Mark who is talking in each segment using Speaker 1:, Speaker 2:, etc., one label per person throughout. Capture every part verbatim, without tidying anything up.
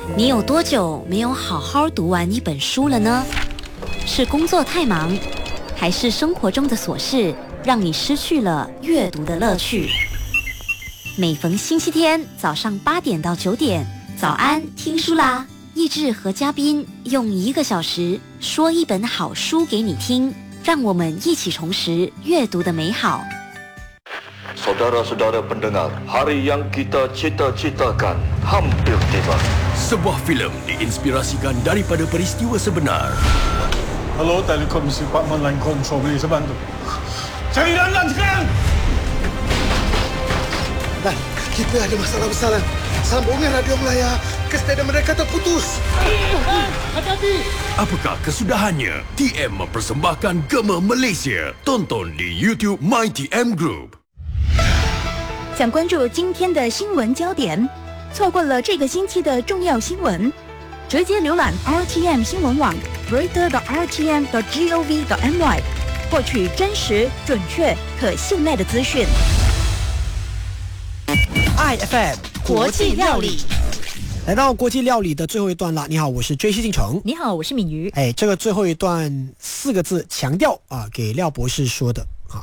Speaker 1: 你有多久没有好好读完一本书了呢？是工作太忙，还是生活中的琐事让你失去了阅读的乐趣？每逢星期天早上八点到九点，早安听书啦！益智和嘉宾用一个小时说一本好书给你听，让我们一起重拾阅读的美好。
Speaker 2: Saudara-saudara pendengar, hari yang kita cita-citakan hampir tiba.
Speaker 3: Sebuah filem diinspirasikan daripada peristiwa sebenar.
Speaker 4: Hello, Telekom Department Line Control, boleh saya bantu? Cari Lan sekarang!
Speaker 5: Lan, kita ada masalah besar, Lan. Sambungan radio Melaya ke stadium mereka terputus.
Speaker 4: Hati-hati!
Speaker 3: Apakah kesudahannya? T M mempersembahkan Gema Malaysia. Tonton di YouTube My T M Group。
Speaker 6: 想关注今天的新闻焦点，错过了这个星期的重要新闻，直接浏览 R T M 新闻网 reader dot r t m dot gov dot m y， 获取真实、准确、可信赖的资讯。
Speaker 7: I F M
Speaker 1: 国际料理，
Speaker 7: 来到国际料理的最后一段了。你好，我是追西进城。
Speaker 6: 你好，我是敏瑜。
Speaker 7: 哎，这个最后一段四个字强调啊，给廖博士说的啊。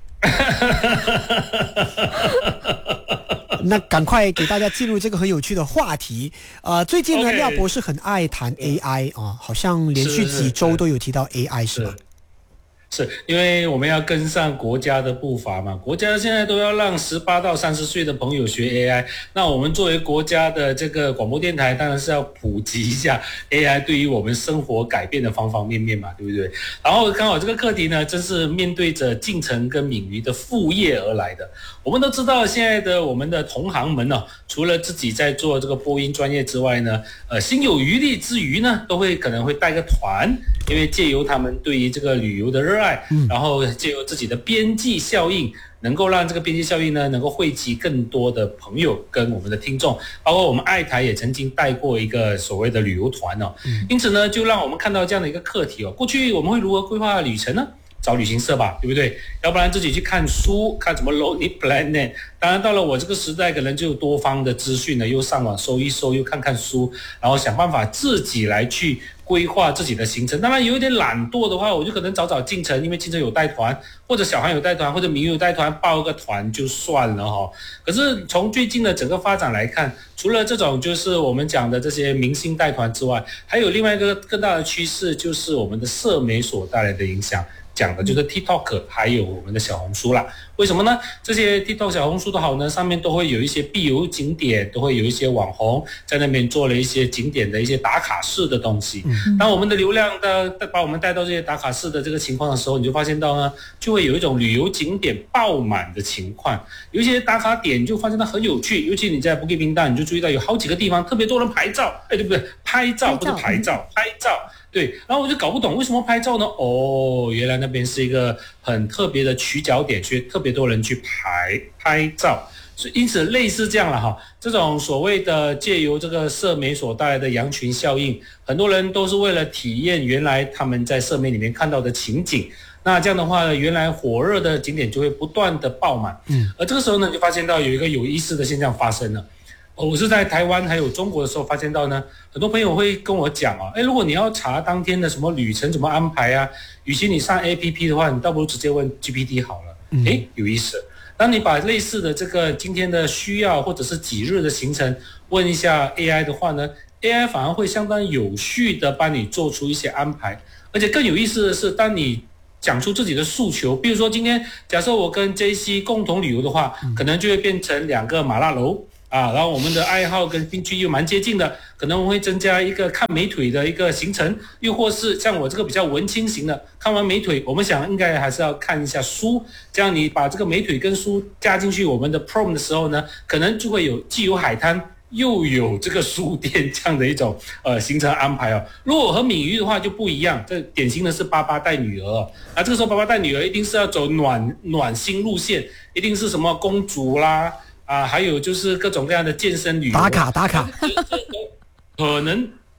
Speaker 7: 那赶快给大家进入这个很有趣的话题。呃，最近呢，
Speaker 8: okay.
Speaker 7: 廖博士很爱谈 A I 啊，好像连续几周都有提到 A I 是吧？
Speaker 8: 是因为我们要跟上国家的步伐嘛，国家现在都要让十八到三十岁的朋友学 A I， 那我们作为国家的这个广播电台，当然是要普及一下 A I 对于我们生活改变的方方面面嘛，对不对？然后刚好这个课题呢，真是面对着进程跟敏瑜的副业而来的。我们都知道，现在的我们的同行们呢、哦，除了自己在做这个播音专业之外呢，呃，心有余力之余呢，都会可能会带个团，因为借由他们对于这个旅游的热爱，然后借由自己的边际效应，能够让这个边际效应呢，能够汇集更多的朋友跟我们的听众，包括我们爱台也曾经带过一个所谓的旅游团哦，因此呢，就让我们看到这样的一个课题哦。过去我们会如何规划旅程呢？找旅行社吧，对不对？要不然自己去看书，看什么 Lonely Planet。当然到了我这个时代，可能就有多方的资讯了，又上网搜一搜，又看看书，然后想办法自己来去规划自己的行程。当然有一点懒惰的话，我就可能找找进程，因为进程有带团，或者小韩有带团，或者明有带团，报个团就算了哈。可是从最近的整个发展来看，除了这种就是我们讲的这些明星带团之外，还有另外一个更大的趋势，就是我们的社媒所带来的影响。讲的就是 TikTok 还有我们的小红书啦。为什么呢？这些 TikTok 小红书都好呢，上面都会有一些必游景点，都会有一些网红在那边做了一些景点的一些打卡式的东西。当我们的流量的把我们带到这些打卡式的这个情况的时候，你就发现到呢，就会有一种旅游景点爆满的情况。有一些打卡点你就发现它很有趣，尤其你在 Bukit Bintang， 你就注意到有好几个地方特别多人拍照，哎，对不对？拍照不是拍照，拍照。对，然后我就搞不懂为什么拍照呢？哦，原来那边是一个很特别的取角点，所以特别多人去拍拍照，所以因此类似这样了哈。这种所谓的借由这个社媒所带来的羊群效应，很多人都是为了体验原来他们在社媒里面看到的情景。那这样的话呢，原来火热的景点就会不断的爆满。嗯，而这个时候呢，就发现到有一个有意思的现象发生了。我是在台湾还有中国的时候发现到呢，很多朋友会跟我讲啊，哎，如果你要查当天的什么旅程怎么安排啊，与其你上 A P P 的话，你倒不如直接问 G P T 好了。哎，有意思。当你把类似的这个今天的需要或者是几日的行程问一下 A I 的话呢 ，A I 反而会相当有序的帮你做出一些安排。而且更有意思的是，当你讲出自己的诉求，比如说今天假设我跟 J C 共同旅游的话，可能就会变成两个麻辣楼。啊，然后我们的爱好跟兴趣又蛮接近的，可能我会增加一个看美腿的一个行程，又或是像我这个比较文青型的，看完美腿，我们想应该还是要看一下书，这样你把这个美腿跟书加进去我们的 prom 的时候呢，可能就会有既有海滩又有这个书店这样的一种呃行程安排哦。如果和敏瑜的话就不一样，这典型的是爸爸带女儿，那这个时候爸爸带女儿一定是要走暖暖心路线，一定是什么公主啦。啊，还有就是各种各样的健身旅游
Speaker 7: 打卡打卡，
Speaker 8: 可能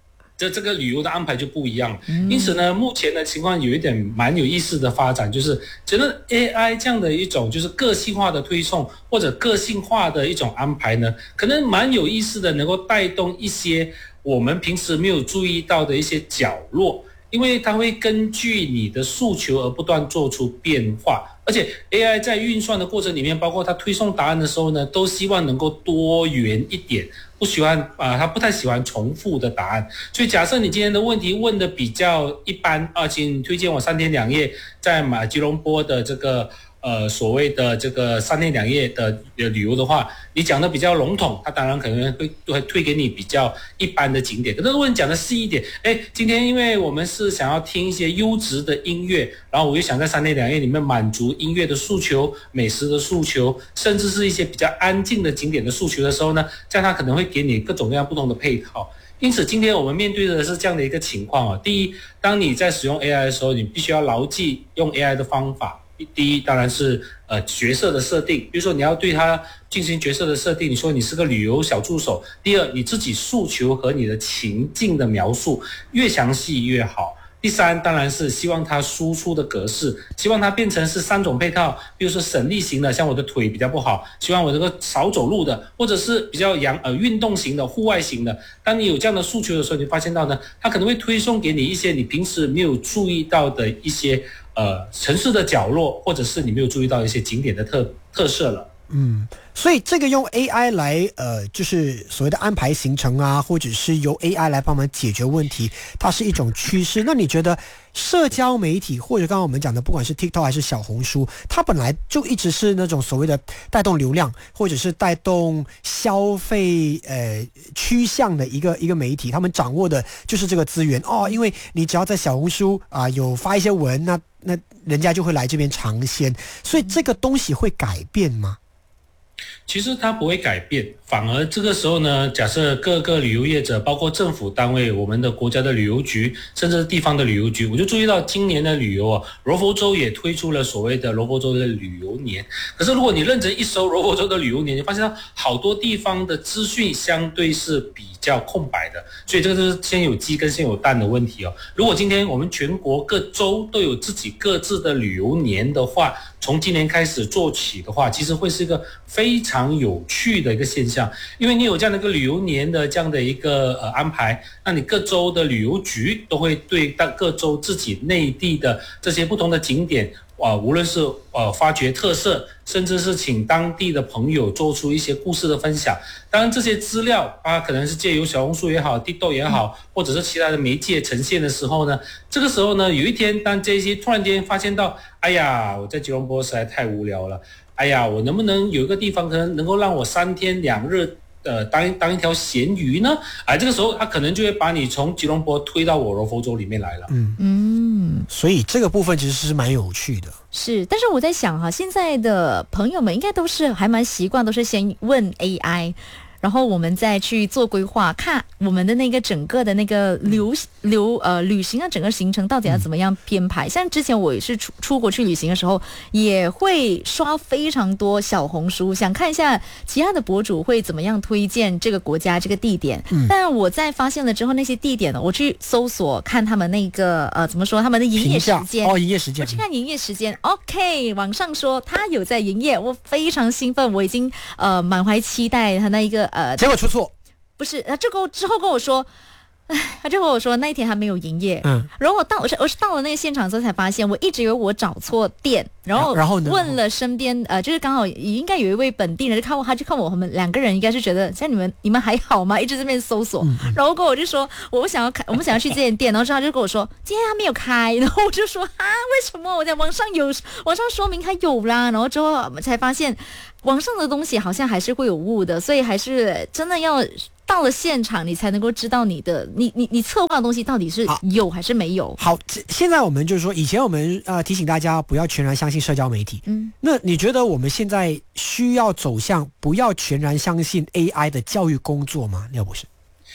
Speaker 8: 这这个旅游的安排就不一样了。嗯、因此呢，目前的情况有一点蛮有意思的发展，就是觉得 A I 这样的一种就是个性化的推送或者个性化的一种安排呢，可能蛮有意思的，能够带动一些我们平时没有注意到的一些角落。因为它会根据你的诉求而不断做出变化，而且 A I 在运算的过程里面，包括它推送答案的时候呢，都希望能够多元一点，不喜欢啊、呃，它不太喜欢重复的答案。所以假设你今天的问题问的比较一般啊，请推荐我三天两夜在马吉隆坡的这个呃所谓的这个三天两夜的旅游的话，你讲的比较笼统，他当然可能会会推给你比较一般的景点。可是如果你讲的细一点，哎，今天因为我们是想要听一些优质的音乐，然后我又想在三天两夜里面满足音乐的诉求、美食的诉求，甚至是一些比较安静的景点的诉求的时候呢，这样他可能会给你各种各样不同的配套。因此今天我们面对的是这样的一个情况啊。第一，当你在使用 A I 的时候，你必须要牢记用 A I 的方法。第一当然是呃角色的设定，比如说你要对它进行角色的设定，你说你是个旅游小助手。第二，你自己诉求和你的情境的描述越详细越好。第三，当然是希望它输出的格式，希望它变成是三种配套，比如说省力型的，像我的腿比较不好，希望我这个少走路的，或者是比较阳呃运动型的、户外型的。当你有这样的诉求的时候，你发现到呢，它可能会推送给你一些你平时没有注意到的一些呃城市的角落，或者是你没有注意到一些景点的特特色了。
Speaker 7: 嗯，所以这个用 A I 来呃，就是所谓的安排行程啊，或者是由 A I 来帮忙解决问题，它是一种趋势。那你觉得社交媒体或者刚刚我们讲的，不管是 TikTok 还是小红书，它本来就一直是那种所谓的带动流量或者是带动消费呃趋向的一个一个媒体，他们掌握的就是这个资源哦。因为你只要在小红书啊、呃、有发一些文，那那人家就会来这边尝鲜。所以这个东西会改变吗？
Speaker 8: 其实它不会改变，反而这个时候呢，假设各个旅游业者，包括政府单位、我们的国家的旅游局，甚至是地方的旅游局，我就注意到今年的旅游啊，柔佛州也推出了所谓的柔佛州的旅游年。可是如果你认真一搜柔佛州的旅游年，你发现到好多地方的资讯相对是比较空白的，所以这个就是先有鸡跟先有蛋的问题哦。如果今天我们全国各州都有自己各自的旅游年的话，从今年开始做起的话，其实会是一个非常有趣的一个现象，因为你有这样的一个旅游年的这样的一个呃安排，那你各州的旅游局都会对各州自己内地的这些不同的景点啊、呃，无论是呃发掘特色，甚至是请当地的朋友做出一些故事的分享。当然这些资料啊，可能是借由小红书也好 TikTok 也好，或者是其他的媒介呈现的时候呢，这个时候呢，有一天当这些突然间发现到，哎呀，我在吉隆坡实在太无聊了，哎呀，我能不能有一个地方可能能够让我三天两日呃当当一条咸鱼呢？哎，这个时候他可能就会把你从吉隆坡推到我柔佛州里面来了。
Speaker 7: 嗯嗯，所以这个部分其实是蛮有趣的。
Speaker 6: 是，但是我在想哈，现在的朋友们应该都是还蛮习惯，都是先问 A I。然后我们再去做规划，看我们的那个整个的那个流流呃旅行的整个行程到底要怎么样编排。像之前我也是出出国去旅行的时候，也会刷非常多小红书，想看一下其他的博主会怎么样推荐这个国家这个地点。嗯、但我在发现了之后，那些地点呢，我去搜索看他们那个呃怎么说他们的营业时间
Speaker 7: 哦，营业时间，
Speaker 6: 我去看营业时间 ，OK， 网上说他有在营业，我非常兴奋，我已经呃满怀期待他那一个。呃，
Speaker 7: 结果出错，
Speaker 6: 不是，他这个之后跟我说，哎，他就跟我说那一天还没有营业，
Speaker 7: 嗯，
Speaker 6: 然后我到我是我是到了那个现场之后才发现，我一直以为我找错店，然后
Speaker 7: 然后呢
Speaker 6: 问了身边呃，就是刚好应该有一位本地人就看我，他就看我，我们两个人应该是觉得像你们你们还好吗？一直在那边搜索，嗯、然后跟我就说我想要看，我们想要去这间店，然后之后他就跟我说今天他没有开，然后我就说啊，为什么？我在网上有网上说明他有啦，然后之后才发现。网上的东西好像还是会有误的，所以还是真的要到了现场，你才能够知道你的你你你策划的东西到底是有还是没有。
Speaker 7: 好，现在我们就是说，以前我们呃提醒大家不要全然相信社交媒体，嗯，那你觉得我们现在需要走向不要全然相信 A I 的教育工作吗？廖博士？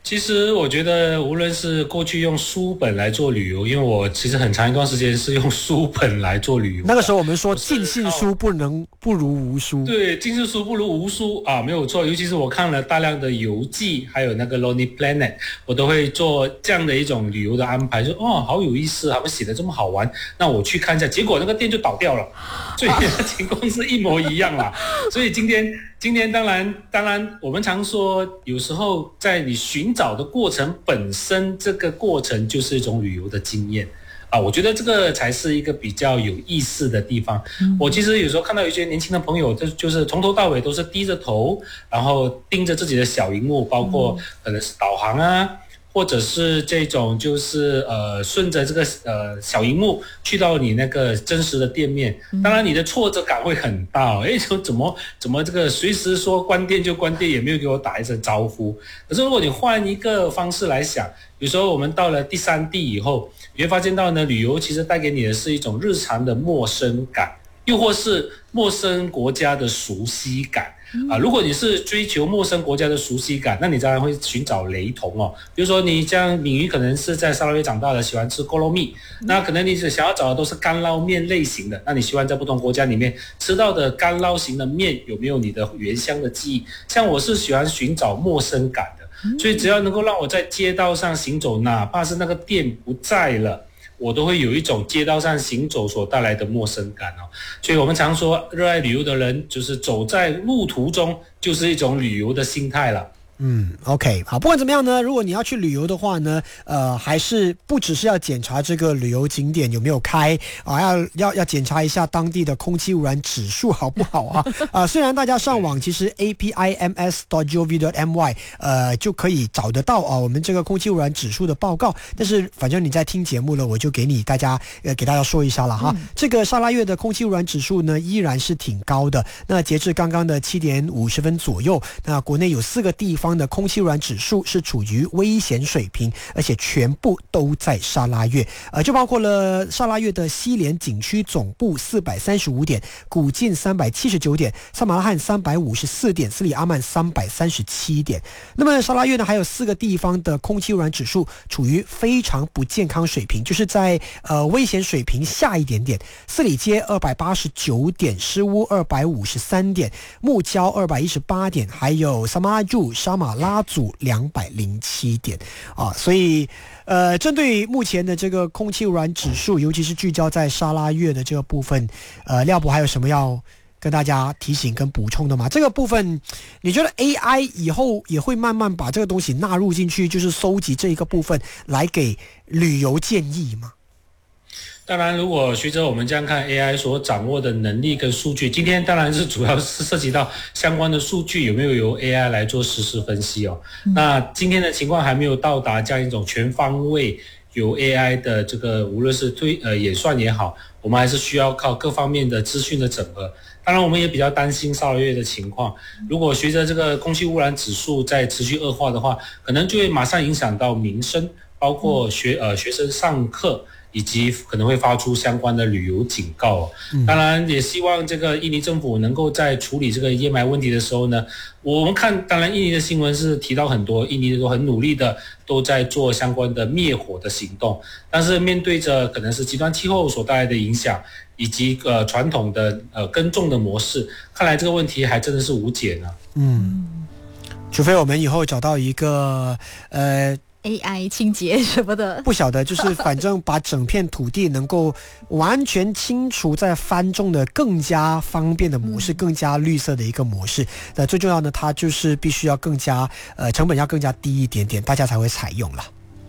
Speaker 8: 其实我觉得，无论是过去用书本来做旅游，因为我其实很长一段时间是用书本来做旅游。
Speaker 7: 那个时候我们说尽信书不能不如无书。
Speaker 8: 对，尽信书不如无书啊，没有错。尤其是我看了大量的游记，还有那个 Lonely Planet， 我都会做这样的一种旅游的安排，就哦，好有意思，他们写的这么好玩，那我去看一下。结果那个店就倒掉了，所以情况是一模一样啦。所以今天。今天当然，当然，我们常说，有时候在你寻找的过程本身，这个过程就是一种旅游的经验啊。我觉得这个才是一个比较有意思的地方。嗯、我其实有时候看到一些年轻的朋友，就就是从头到尾都是低着头，然后盯着自己的小荧幕，包括可能是导航啊。或者是这种就是呃顺着这个呃小荧幕去到你那个真实的店面，当然你的挫折感会很大哦，诶，说怎么怎么这个随时说关店就关店，也没有给我打一声招呼。可是如果你换一个方式来想，有时候我们到了第三地以后，你会发现到呢，旅游其实带给你的是一种日常的陌生感，又或是陌生国家的熟悉感。啊，如果你是追求陌生国家的熟悉感，那你当然会寻找雷同哦。比如说你像敏瑜可能是在沙拉越长大的，喜欢吃锅捞面，那可能你想要找的都是干捞面类型的，那你希望在不同国家里面吃到的干捞型的面有没有你的原乡的记忆？像我是喜欢寻找陌生感的，所以只要能够让我在街道上行走，哪怕是那个店不在了，我都会有一种街道上行走所带来的陌生感哦，所以我们常说，热爱旅游的人就是走在路途中，就是一种旅游的心态了。
Speaker 7: 嗯 ，OK， 好，不管怎么样呢，如果你要去旅游的话呢，呃，还是不只是要检查这个旅游景点有没有开啊，要要要检查一下当地的空气污染指数好不好啊？啊，虽然大家上网其实 A P I M S dot gov dot M Y 呃就可以找得到啊，我们这个空气污染指数的报告，但是反正你在听节目了，我就给你大家呃给大家说一下了哈。嗯、这个沙拉越的空气污染指数呢依然是挺高的，那截至刚刚的七点五十分左右，那国内有四个地方的空气污染指数是处于危险水平，而且全部都在沙拉越，呃，就包括了沙拉越的西连景区总部四百三十五点，古晋三百七十九点，萨马拉罕三百五十四点，斯里阿曼三百三十七点。那么沙拉越呢，还有四个地方的空气污染指数处于非常不健康水平，就是在呃危险水平下一点点。斯里街二百八十九点，诗乌二百五十三点，木礁二百一十八点，还有萨马拉柱、沙马拉祖两百零七点啊，所以呃，针对目前的这个空气污染指数，尤其是聚焦在沙拉越的这个部分，呃，廖博还有什么要跟大家提醒跟补充的吗？这个部分，你觉得 A I 以后也会慢慢把这个东西纳入进去，就是收集这一个部分来给旅游建议吗？
Speaker 8: 当然，如果随着我们这样看 A I 所掌握的能力跟数据，今天当然是主要是涉及到相关的数据有没有由 A I 来做实时分析哦。嗯、那今天的情况还没有到达这样一种全方位由 A I 的这个无论是推呃演算也好，我们还是需要靠各方面的资讯的整合。当然，我们也比较担心沙拉越的情况，如果随着这个空气污染指数在持续恶化的话，可能就会马上影响到民生，包括学呃学生上课。以及可能会发出相关的旅游警告、哦嗯、当然也希望这个印尼政府能够在处理这个烟霾问题的时候呢，我们看当然印尼的新闻是提到很多印尼都很努力的都在做相关的灭火的行动，但是面对着可能是极端气候所带来的影响以及呃传统的呃耕种的模式，看来这个问题还真的是无解呢。
Speaker 7: 嗯，除非我们以后找到一个呃
Speaker 9: A I 清洁什么的，
Speaker 7: 不晓得，就是反正把整片土地能够完全清除在翻种的更加方便的模式、嗯、更加绿色的一个模式。那最重要的，它就是必须要更加呃成本要更加低一点点，大家才会采用了。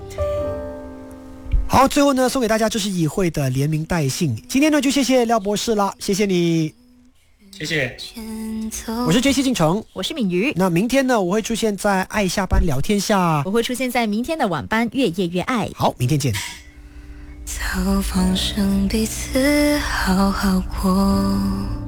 Speaker 7: 好，最后呢，送给大家这是议会的连名带姓。今天呢，就谢谢廖博士啦，谢谢你。
Speaker 8: 谢谢，
Speaker 7: 我是 J C 进城，
Speaker 9: 我是敏瑜。
Speaker 7: 那明天呢，我会出现在爱下班聊天下，
Speaker 9: 我会出现在明天的晚班越夜越爱。
Speaker 7: 好，明天见。
Speaker 10: 早放生彼此好好过。